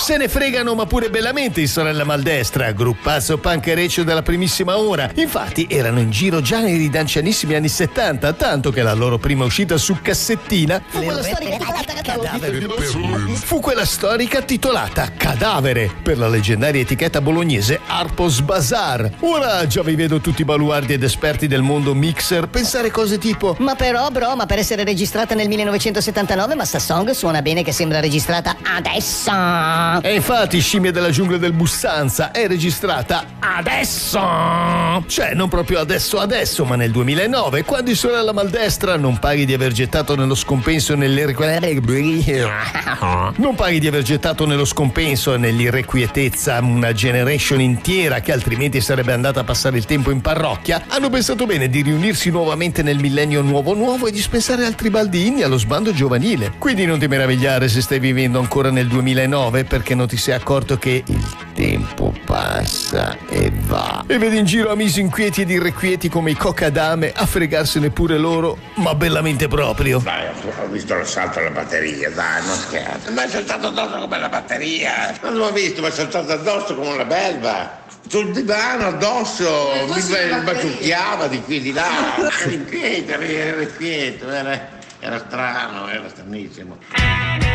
Se ne fregano ma pure bellamente in Sorella Maldestra, gruppazzo punk e reccio della primissima ora. Infatti erano in giro già nei ridancianissimi anni 70, tanto che la loro prima uscita su cassettina fu quella storica titolata Cadavere, per la leggendaria etichetta bolognese Arpos Bazaar. Ora già vi vedo tutti i baluardi ed esperti del mondo mixer pensare cose tipo: ma però bro, ma per essere registrata nel 1979, ma sta song suona bene che sembra registrata adesso. E infatti, scimmia della giungla del Bussanza, è registrata adesso. Cioè, non proprio adesso, ma nel 2009, quando in Sorella Maldestra non paghi di aver gettato nello scompenso non paghi di aver gettato nello scompenso e nell'irrequietezza una generation intera che altrimenti sarebbe andata a passare il tempo in parrocchia, hanno pensato bene di riunirsi nuovamente nel millennio nuovo e dispensare altri baldini allo sbando giovanile. Quindi non ti meravigliare se stai vivendo ancora nel 2009 perché non ti sei accorto che il tempo passa e va. E vedi in giro amici inquieti ed irrequieti come i cocadame a fregarsene pure loro, ma bellamente proprio. Dai, ho visto l'assalto alla batteria, dai, non scherzo. Ma è saltato addosso come la batteria. Non l'ho visto, ma è saltato addosso come una belva. Sul divano addosso, mi baciucchiava di qui e di là. Era inquieto, era strano, era stranissimo.